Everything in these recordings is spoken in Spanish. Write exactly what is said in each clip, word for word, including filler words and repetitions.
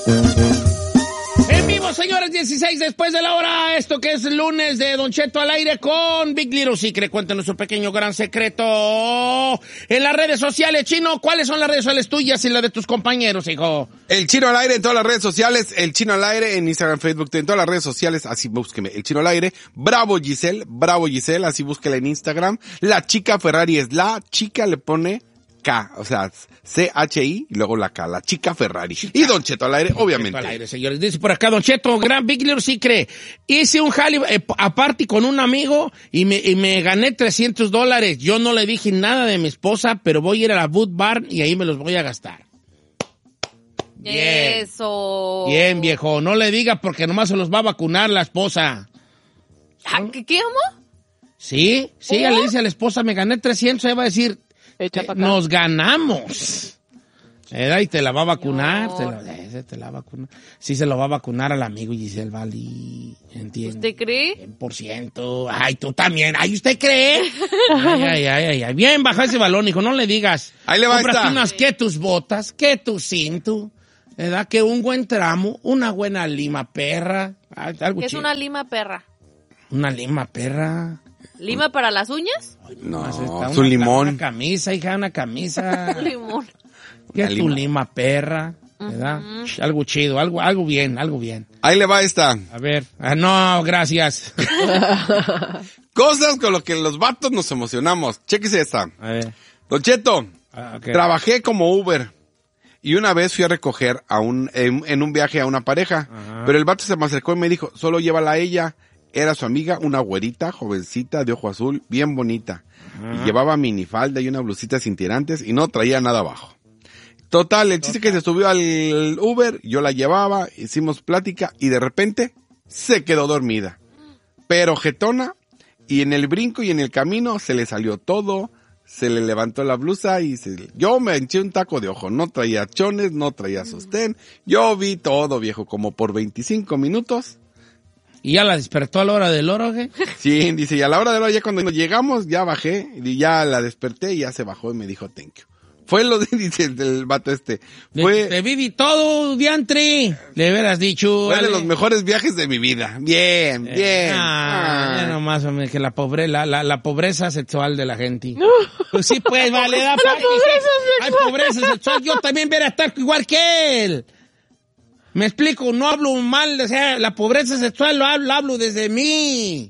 En vivo, señores, dieciséis después de la hora. Esto que es el lunes de Don Cheto al aire con Big Little Secret. Cuéntanos su pequeño gran secreto. En las redes sociales, Chino, ¿cuáles son las redes sociales tuyas y las de tus compañeros, hijo? El Chino al aire en todas las redes sociales. El Chino al aire en Instagram, Facebook, en todas las redes sociales. Así búsqueme. El Chino al aire. Bravo Giselle. Bravo Giselle. Así búsquela en Instagram. La Chica Ferrari es la chica, le pone K, o sea, C H I y luego la K, la Chica Ferrari. Chica. Y Don Cheto al aire, obviamente. Cheto al aire, señores. Dice por acá, Don Cheto, gran Big Little Secret. Hice un jale eh, aparte con un amigo y me, y me gané trescientos dólares. Yo no le dije nada de mi esposa, pero voy a ir a la Boot Bar y ahí me los voy a gastar. Bien. Eso. Bien, viejo. No le diga porque nomás se los va a vacunar la esposa. ¿Qué, qué amo? Sí, sí, ella le dice a la esposa, me gané trescientos, ella va a decir, eh, nos ganamos. ¿Eh? Y te la va a vacunar, te la, eh, te la va a vacunar. Sí, se lo va a vacunar al amigo Giselle Valli, entiendo. ¿Usted cree? cien por ciento. Ay, tú también. Ay, ¿usted cree? Ay, ay, ay, ay, ay. Bien, baja ese balón, hijo, no le digas. Ahí le va a Cómprate estar. unas, que tus botas, que tu cinto, ¿verdad? Que un buen tramo, una buena lima perra. Algo ¿Qué es chido. una lima perra? Una lima perra. ¿Lima para las uñas? No, Está es una- un limón. Una camisa, hija, una camisa. Un limón. ¿Qué es Una tu lima. lima perra? ¿Verdad? Sh, algo chido, algo, algo bien, algo bien. Ahí le va esta. A ver. Ah, no, gracias. Cosas con las que los vatos nos emocionamos. Chéquese esta. A ver. Don Cheto, Ah, ok. trabajé como Uber. Y una vez fui a recoger a un, en, en un viaje a una pareja. Ajá. Pero el vato se me acercó y me dijo, solo llévala a ella. Era su amiga, una güerita, jovencita, de ojo azul, bien bonita. Y llevaba minifalda y una blusita sin tirantes y no traía nada abajo. Total, el chiste que se subió al Uber, yo la llevaba, hicimos plática y de repente se quedó dormida. Pero jetona, y en el brinco y en el camino se le salió todo, se le levantó la blusa y se... Yo me eché un taco de ojo, no traía chones, no traía sostén. Yo vi todo, viejo, como por veinticinco minutos. ¿Y ya la despertó a la hora del oro, qué? Sí, dice, y a la hora de la ya cuando llegamos, ya bajé, y ya la desperté y ya se bajó y me dijo thank you. Fue lo de, dice el, el vato este, fue, Te viví todo, diantre. Le hubieras dicho. fue de Ale. los mejores viajes de mi vida. Bien, bien. Eh, ah, Ah. ya nomás, hombre, que la, pobre, la, la, la pobreza sexual de la gente. Pues sí, pues, vale, da La pobreza Hay pobreza sexual. Yo también voy a estar igual que él. Me explico, no hablo mal, o sea, la pobreza sexual lo hablo, hablo desde mí.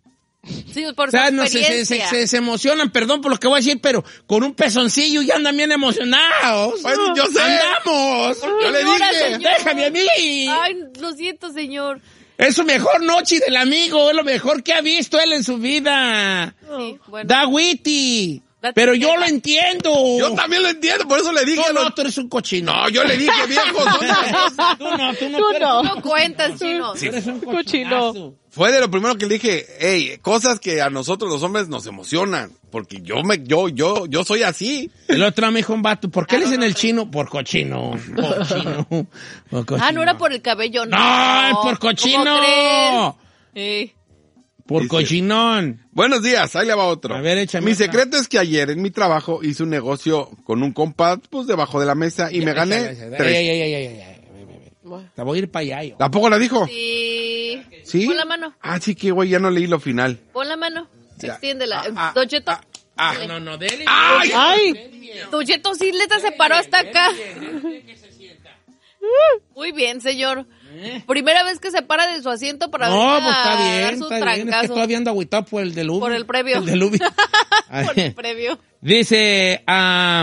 Sí, por O sea, su no, se, se, experiencia. se, se emocionan, perdón por lo que voy a decir, pero con un pezoncillo ya andan bien emocionados. Pues, yo sé. ¡Andamos! Yo le Señora, dije. señor. ¡Déjame a mí! Ay, lo siento, señor. Es su mejor noche del amigo, es lo mejor que ha visto él en su vida. Sí, bueno. Da witty. Da Pero tristeza. yo lo entiendo. Yo también lo entiendo, por eso le dije. No, a los- no, tú eres un cochino. No, yo le dije, viejo. son- Tú no, tú no. Tú eres- no. No cuentas, chino. Tú eres un Cochino. cochinazo. Fue de lo primero que le dije, hey, cosas que a nosotros los hombres nos emocionan. Porque yo me, yo, yo, yo soy así. El otro me dijo un vato, ¿por qué le dicen el chino? Por cochino. Cochino. Por cochino. Ah, no era por el cabello, no. No, es por ¿Cómo cochino. creen? Eh, Por Dice- cochinón. Buenos días, ahí le va otro. A ver, échame Mi otra. secreto es que ayer en mi trabajo hice un negocio con un compa, pues debajo de la mesa y me gané Ey, tres. ey, ey, ey, ey, ey, ey. Te voy a ir para allá, yo. ¿Tampoco la dijo? sí. ¿Sí? Pon la mano, Ah, sí que güey, ya no leí lo final. pon la mano. Se Ya. extiéndela. Ah, ah, Don Cheto. Ah, No, no, no, dele. ¡Ay! ¡Ay! Don Cheto sí neta se paró hasta acá. Muy bien, señor. Primera vez que se para de su asiento para No, venir pues a está dar bien, sus está bien. Es que trancazos. todavía ando agüitado por el del Ubi. Por el previo. El del Ubi. Por el previo. Dice, ah,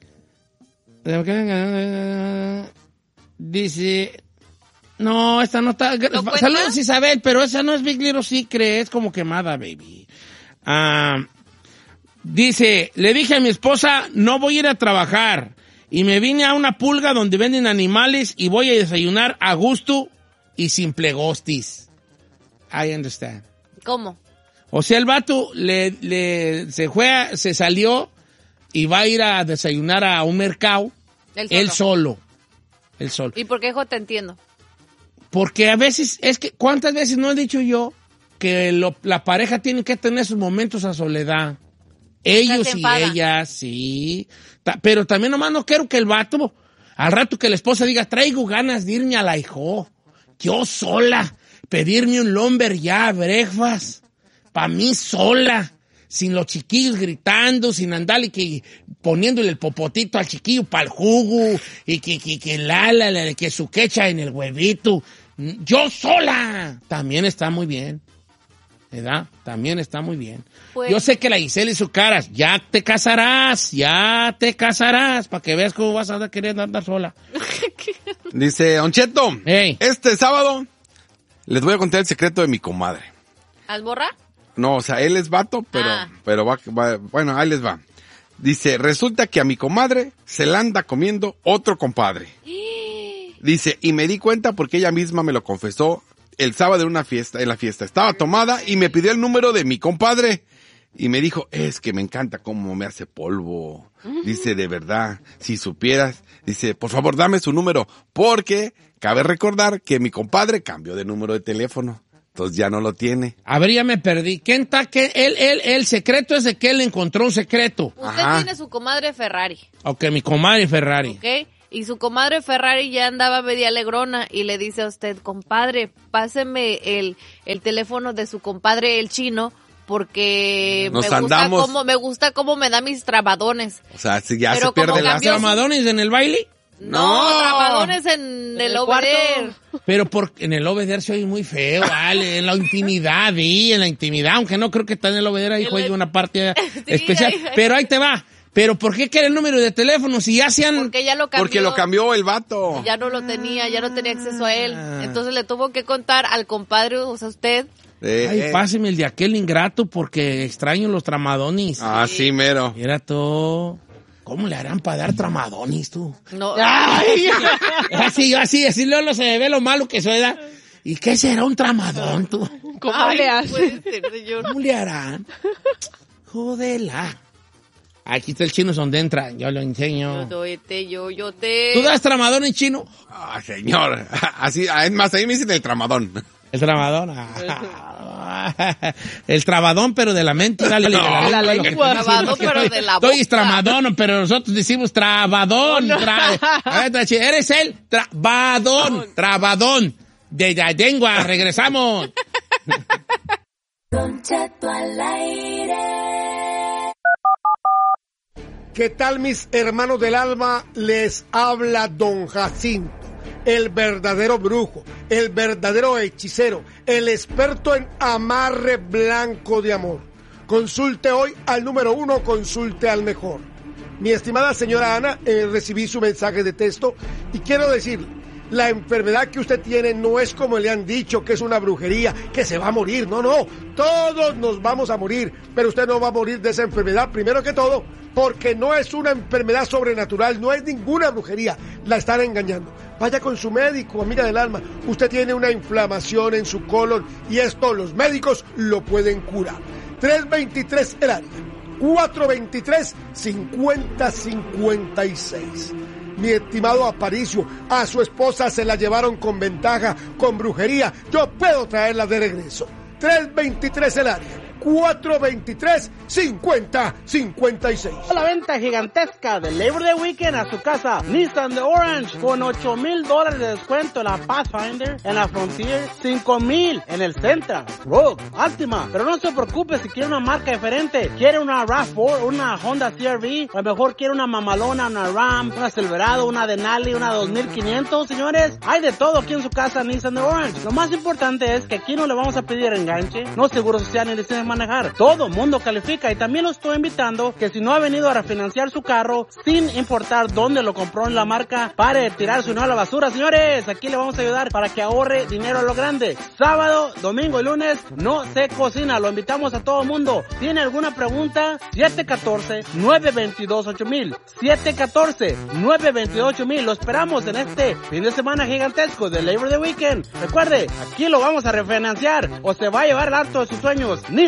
dice, no, esta no está, ¿No cuenta? saludos Isabel, pero esa no es Big Little Secret, es como quemada, baby. Ah, dice, le dije a mi esposa, no voy a ir a trabajar, y me vine a una pulga donde venden animales y voy a desayunar a gusto y sin plegostis. I understand. ¿Cómo? O sea, el vato le, le, se fue, a- se salió y va a ir a desayunar a un mercado, Él él solo. solo. Él solo. ¿Y por qué, hijo, te entiendo? Porque a veces, es que, ¿cuántas veces no he dicho yo que lo- la pareja tiene que tener sus momentos a soledad? Ellos se y enfada. ellas, sí. Ta- pero también nomás no quiero que el vato Al rato que la esposa diga, traigo ganas de irme a la hijo, yo sola, pedirme un lumber ya, breakfast, pa' mí sola, sin los chiquillos gritando, sin andarle que poniéndole el popotito al chiquillo para el jugo, y que, que, que la, la, la, que su quecha en el huevito. Yo sola. También está muy bien. ¿Verdad? También está muy bien. Pues, yo sé que la Giselle y su caras, ya te casarás, ya te casarás, para que veas cómo vas a andar queriendo andar sola. Dice, Don Cheto, hey. Este sábado les voy a contar el secreto de mi comadre. ¿Alborra? No, o sea, él es vato, pero, ah. pero va, va, bueno, ahí les va. Dice, resulta que a mi comadre se la anda comiendo otro compadre. Dice, y me di cuenta porque ella misma me lo confesó el sábado en una fiesta, en la fiesta. Estaba tomada y me pidió el número de mi compadre. Y me dijo, es que me encanta cómo me hace polvo. Dice, de verdad, si supieras. Dice, por favor, dame su número. Porque cabe recordar que mi compadre cambió de número de teléfono. Entonces ya no lo tiene. A ver, ya me perdí. ¿Quién está? ¿Qué? Él, él, el secreto es de que él encontró un secreto. Usted Ajá. tiene su comadre Ferrari. Ok, mi comadre Ferrari. Ok. Y su comadre Ferrari ya andaba media alegrona y le dice a usted, compadre, páseme el, el teléfono de su compadre el chino porque Nos me gusta andamos. cómo me gusta cómo me da mis trabadones. O sea, si ya Pero se pierde la... ¿Los tramadones en el baile? No, no. trabadones en, en el, el obeder. Pero por, en el obeder se oye muy feo, vale, en la intimidad, y en la intimidad, aunque no creo que está en el obeder, ahí juegue una parte sí, especial. Ahí, ahí. Pero ahí te va. ¿Pero por qué quiere el número de teléfono si ya se han...? Porque ya lo cambió. Porque lo cambió el vato. Ya no lo tenía, ya no tenía acceso a él. Entonces le tuvo que contar al compadre, o sea, usted. Eh, Ay, eh. páseme el de aquel ingrato porque extraño los tramadonis. Ah, sí, mero. Era todo... ¿Cómo le harán para dar tramadonis, tú? No. Ay, así, así, así luego se me ve lo malo que soy, ¿da? ¿Y qué será un tramadón, tú? ¿Cómo Ay, le hacen? ¿Cómo le harán? Jodela. Aquí está el chino donde entra, yo lo enseño. Yo, yo te, yo, yo te. ¿Tú das tramadón en chino? Ah, señor. Así, es más, ahí me dicen el tramadón. El tramadón. Ah, el trabadón, pero de la mente. Dale, no, de la, la lengua. lengua. Trabadón, pero estoy, de la boca. Estoy tramadón, pero nosotros decimos trabadón. No. Tra, eres el trabadón. Trabadón. De la lengua. Regresamos. Don Cheto al aire. ¿Qué tal, mis hermanos del alma? Les habla Don Jacinto, el verdadero brujo, el verdadero hechicero, el experto en amarre blanco de amor. Consulte hoy al número uno, consulte al mejor. Mi estimada señora Ana, eh, recibí su mensaje de texto y quiero decirle, la enfermedad que usted tiene no es como le han dicho, que es una brujería, que se va a morir. No, no, todos nos vamos a morir, pero usted no va a morir de esa enfermedad, primero que todo, porque no es una enfermedad sobrenatural, no es ninguna brujería, la están engañando. Vaya con su médico, amiga del alma, usted tiene una inflamación en su colon y esto los médicos lo pueden curar. tres veintitrés el área, cuatro veintitrés, cincuenta cincuenta y seis. Mi estimado Aparicio, a su esposa se la llevaron con ventaja, con brujería. Yo puedo traerla de regreso. tres veintitrés el área, cuatro veintitrés, cincuenta cincuenta y seis. La venta gigantesca del Labor Day Weekend a su casa. Nissan de Orange con ocho mil dólares de descuento en la Pathfinder, en la Frontier, cinco mil en el Sentra, Rogue, Altima. Pero no se preocupe si quiere una marca diferente. Quiere una RAV cuatro, una Honda C R V, o a lo mejor quiere una mamalona, una Ram, una Silverado, una Denali, una dos mil quinientos, señores. Hay de todo aquí en su casa Nissan de Orange. Lo más importante es que aquí no le vamos a pedir enganche, no seguro social ni licencia de manejar. Todo mundo califica y también lo estoy invitando que si no ha venido a refinanciar su carro, sin importar dónde lo compró en la marca, pare de tirar su no a la basura, señores. Aquí le vamos a ayudar para que ahorre dinero a lo grande. Sábado, domingo y lunes no se cocina. Lo invitamos a todo mundo. ¿Tiene alguna pregunta? siete uno cuatro, nueve dos dos, ocho mil. siete uno cuatro, nueve dos dos, ocho mil. Lo esperamos en este fin de semana gigantesco de Labor Day Weekend. Recuerde, aquí lo vamos a refinanciar o se va a llevar el harto de sus sueños. Nissan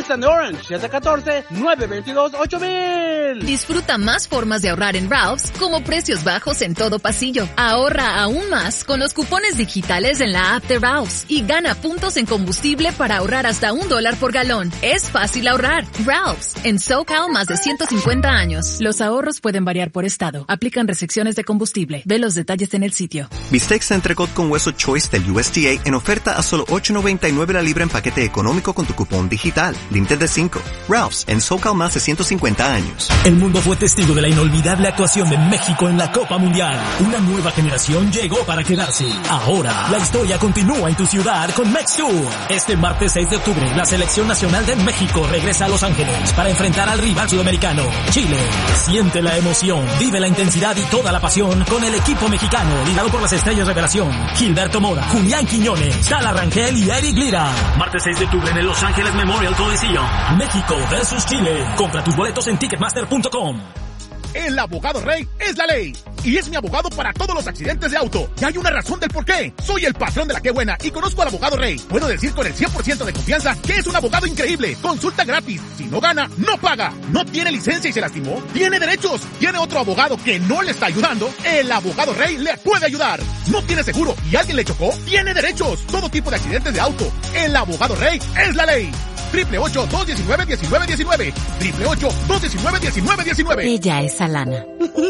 Nissan de Orange, siete uno cuatro, nueve dos dos, ocho mil. Disfruta más formas de ahorrar en Ralph's, como precios bajos en todo pasillo. Ahorra aún más con los cupones digitales en la app de Ralph's y gana puntos en combustible para ahorrar hasta un dólar por galón. Es fácil ahorrar. Ralph's, en SoCal más de ciento cincuenta años. Los ahorros pueden variar por estado. Aplican restricciones de combustible. Ve los detalles en el sitio. Bistec entrecot con hueso Choice del U S D A en oferta a solo ocho noventa y nueve la libra en paquete económico con tu cupón digital. Límite de cinco. Ralph's, en SoCal más de ciento cincuenta años. El mundo fue testigo de la inolvidable actuación de México en la Copa Mundial. Una nueva generación llegó para quedarse. Ahora, la historia continúa en tu ciudad con Mex Tour. Este martes seis de octubre, la Selección Nacional de México regresa a Los Ángeles para enfrentar al rival sudamericano, Chile. Siente la emoción, vive la intensidad y toda la pasión con el equipo mexicano, liderado por las estrellas revelación, Gilberto Mora, Julián Quiñones, Sala Rangel y Eric Lira. Martes seis de octubre en el Los Ángeles Memorial Coliseum. México versus Chile. Compra tus boletos en ticketmaster punto com. El abogado Rey es la ley. Y es mi abogado para todos los accidentes de auto. Y hay una razón del por qué. Soy el patrón de la Qué Buena y conozco al abogado Rey. Puedo decir con el cien por ciento de confianza que es un abogado increíble. Consulta gratis. Si no gana, no paga. No tiene licencia y se lastimó. Tiene derechos. Tiene otro abogado que no le está ayudando. El abogado Rey le puede ayudar. No tiene seguro y alguien le chocó. Tiene derechos. Todo tipo de accidentes de auto. El abogado Rey es la ley. Triple ocho, dos diecinueve, diecinueve diecinueve. Triple ocho, dos diecinueve, diecinueve diecinueve. Ella es Alana.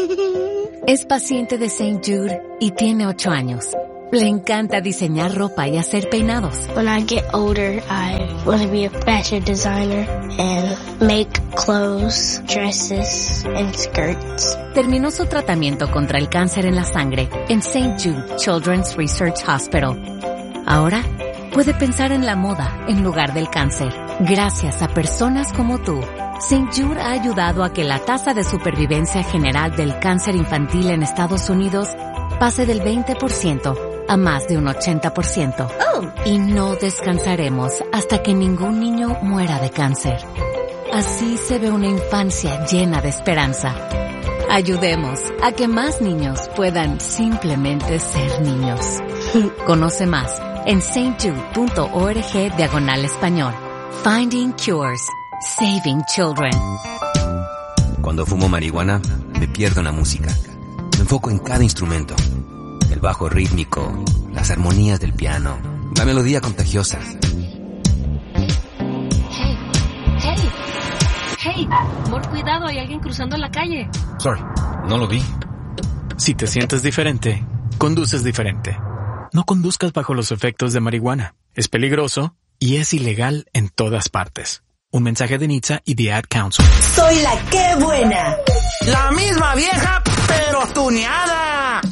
Es paciente de Saint Jude y tiene ocho años. Le encanta diseñar ropa y hacer peinados. When I get older, I want to be a fashion designer and make clothes, dresses, and skirts. Terminó su tratamiento contra el cáncer en la sangre en Saint Jude Children's Research Hospital. Ahora puede pensar en la moda en lugar del cáncer. Gracias a personas como tú, Saint Jude ha ayudado a que la tasa de supervivencia general del cáncer infantil en Estados Unidos pase del veinte por ciento a más de un ochenta por ciento. Oh. Y no descansaremos hasta que ningún niño muera de cáncer. Así se ve una infancia llena de esperanza. Ayudemos a que más niños puedan simplemente ser niños. Conoce más en saintjude.org diagonal español. Finding Cures. Saving Children. Cuando fumo marihuana, me pierdo en la música. Me enfoco en cada instrumento. El bajo rítmico, las armonías del piano, la melodía contagiosa. Hey, hey, hey, amor, cuidado, hay alguien cruzando la calle. Sorry, no lo vi. Si te sientes diferente, conduces diferente. No conduzcas bajo los efectos de marihuana. Es peligroso y es ilegal en todas partes. Un mensaje de Nitza y The Ad Council. Soy la Qué Buena. La misma vieja, pero tuneada.